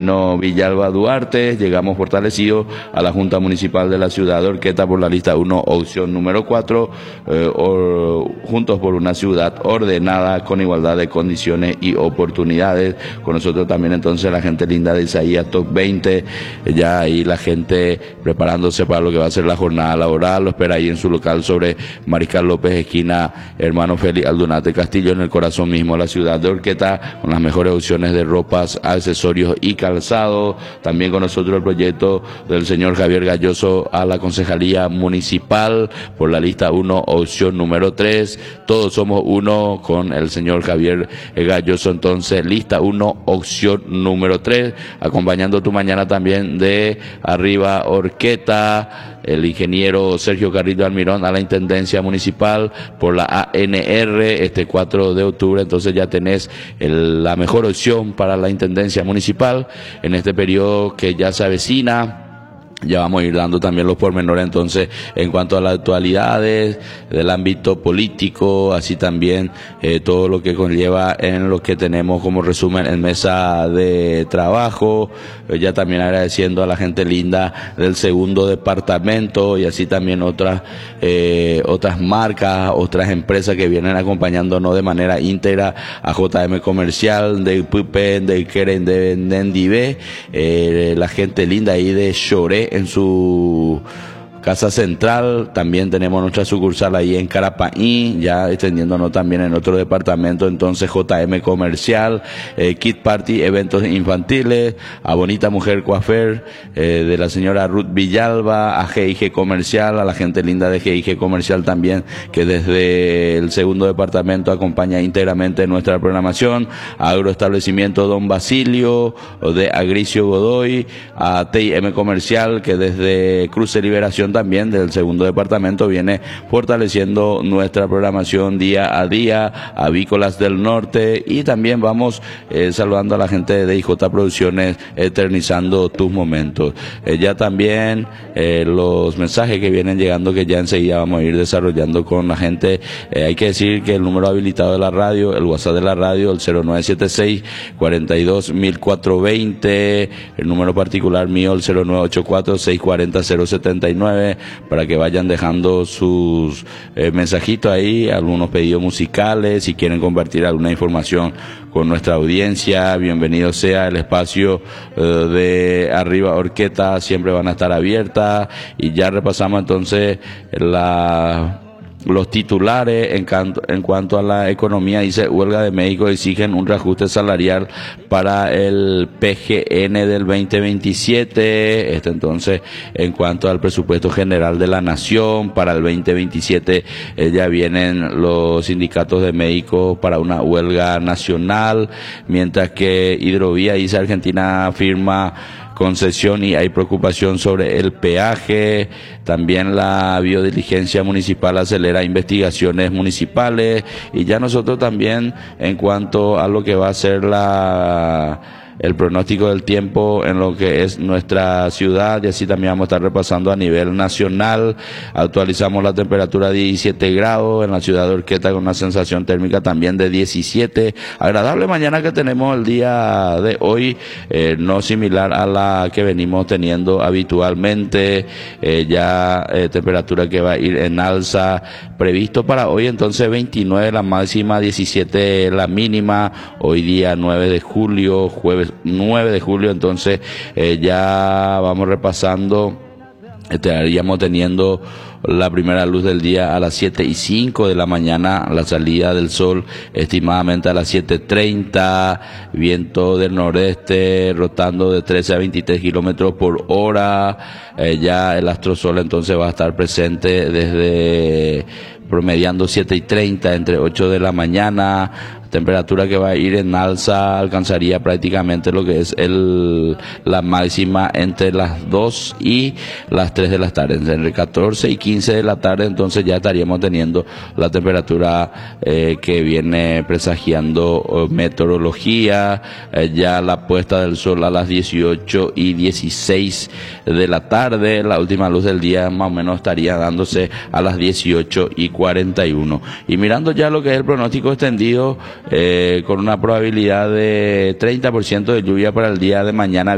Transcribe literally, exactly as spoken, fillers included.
Paulino Villalba Duarte. Llegamos fortalecidos a la Junta Municipal de la Ciudad de Horqueta por la lista uno, opción número cuatro, eh, or, juntos por una ciudad ordenada con igualdad de condiciones y oportunidades. Con nosotros también entonces la gente linda de Isaías Top veinte, ya ahí la gente preparándose para lo que va a ser la jornada laboral. Lo espera ahí en su local sobre Mariscal López, esquina Hermano Félix Aldunate Castillo, en el corazón mismo de la ciudad de Horqueta, con las mejores opciones de ropas, accesorios y calzado. También con nosotros el proyecto del señor Javier Galloso a la Concejalía Municipal por la lista uno, opción número tres. Todos somos uno con el señor Javier Galloso, entonces lista uno, opción número tres, acompañando tu mañana también de Arriba Horqueta, el ingeniero Sergio Carrillo Almirón a la Intendencia Municipal por la A N R este cuatro de octubre. Entonces ya tenés el, la mejor opción para la Intendencia Municipal en este periodo que ya se avecina. Ya vamos a ir dando también los pormenores entonces en cuanto a las actualidades del ámbito político, así también eh, todo lo que conlleva en lo que tenemos como resumen en mesa de trabajo. Eh, ya también agradeciendo a la gente linda del segundo departamento y así también otras eh, otras marcas, otras empresas que vienen acompañándonos de manera íntegra a J M Comercial, de Pupen, de Keren, de Nendive, eh, la gente linda ahí de Choré en su casa central. También tenemos nuestra sucursal ahí en Carapaí, ya extendiéndonos también en otro departamento, entonces J M Comercial, eh, Kid Party, eventos infantiles, a Bonita Mujer Coafer, eh, de la señora Ruth Villalba, a G I G Comercial, a la gente linda de G I G Comercial también, que desde el segundo departamento acompaña íntegramente nuestra programación, a Agroestablecimiento Don Basilio, de Agricio Godoy, a T I M Comercial, que desde Cruce Liberación también del segundo departamento viene fortaleciendo nuestra programación día a día, Avícolas del Norte, y también vamos eh, saludando a la gente de I J Producciones, eternizando tus momentos. Eh, ya también eh, los mensajes que vienen llegando, que ya enseguida vamos a ir desarrollando con la gente. Eh, hay que decir que el número habilitado de la radio, el WhatsApp de la radio, el cero nueve siete seis, cuarenta y dos, mil cuatrocientos veinte, el número particular mío, el cero nueve ocho cuatro, seiscientos cuarenta, cero setenta y nueve, para que vayan dejando sus eh, mensajitos ahí, algunos pedidos musicales, si quieren compartir alguna información con nuestra audiencia, bienvenido sea. El espacio eh, de Arriba Horqueta siempre van a estar abiertas, y ya repasamos entonces la los titulares en, canto, en cuanto a la economía. Dice: huelga de médicos exigen un reajuste salarial para el P G N del veinte veintisiete. Este entonces, en cuanto al presupuesto general de la nación para el veinte veintisiete, eh, ya vienen los sindicatos de médicos para una huelga nacional, mientras que Hidrovía, dice, Argentina firma concesión y hay preocupación sobre el peaje. También la biodiligencia municipal acelera investigaciones municipales, y ya nosotros también en cuanto a lo que va a ser la el pronóstico del tiempo en lo que es nuestra ciudad, y así también vamos a estar repasando a nivel nacional. Actualizamos la temperatura a diecisiete grados en la ciudad de Horqueta, con una sensación térmica también de diecisiete. Agradable mañana que tenemos el día de hoy, eh, no similar a la que venimos teniendo habitualmente. Eh, ya eh, temperatura que va a ir en alza, previsto para hoy entonces veintinueve la máxima, diecisiete la mínima. Hoy día nueve de julio, jueves nueve de julio, entonces eh, ya vamos repasando. Estaríamos teniendo la primera luz del día a las siete y cinco de la mañana, la salida del sol estimadamente a las siete treinta, viento del noreste rotando de trece a veintitrés kilómetros por hora. Eh, ya el astrosol entonces va a estar presente desde promediando siete y treinta, entre ocho de la mañana. Temperatura que va a ir en alza, alcanzaría prácticamente lo que es el la máxima entre las dos y las tres de la tarde, entre catorce y quince de la tarde. Entonces ya estaríamos teniendo la temperatura eh, que viene presagiando eh, meteorología. Eh, ya la puesta del sol a las dieciocho y dieciséis de la tarde. La última luz del día más o menos estaría dándose a las dieciocho y cuarenta y uno. Y mirando ya lo que es el pronóstico extendido, Eh, con una probabilidad de treinta por ciento de lluvia para el día de mañana